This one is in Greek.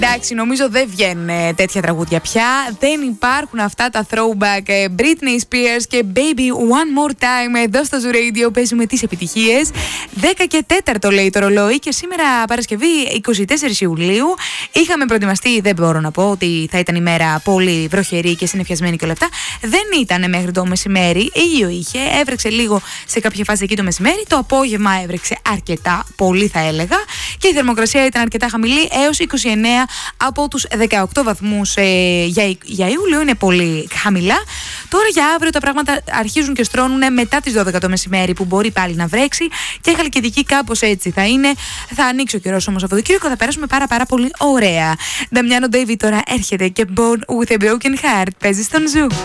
Εντάξει, νομίζω δεν βγαίνουν τέτοια τραγούδια πια. Δεν υπάρχουν αυτά τα throwback Britney Spears και Baby One More Time. Εδώ στο Zoo Radio παίζουμε τις επιτυχίες. 10 και 4 λέει το ρολόι και σήμερα Παρασκευή 24 Ιουλίου. Είχαμε προετοιμαστεί, δεν μπορώ να πω ότι θα ήταν ημέρα πολύ βροχερή και συννεφιασμένη και όλα αυτά. Δεν ήταν μέχρι το μεσημέρι. Ήλιο είχε, έβρεξε λίγο σε κάποια φάση εκεί το μεσημέρι. Το απόγευμα έβρεξε αρκετά, πολύ θα έλεγα. Και η θερμοκρασία ήταν αρκετά χαμηλή, έως 29 από τους 18 βαθμούς για Ιούλιο. Είναι πολύ χαμηλά. Τώρα για αύριο τα πράγματα αρχίζουν και στρώνουν μετά τις 12 το μεσημέρι, που μπορεί πάλι να βρέξει, και Χαλκιδική κάπως έτσι θα είναι. Θα ανοίξει ο καιρός όμως αυτό το Κυριακό, θα περάσουμε πάρα πολύ ωραία. Νταμιάνο Ντέιβι τώρα έρχεται και Born with a Broken Heart παίζει στον Zoo.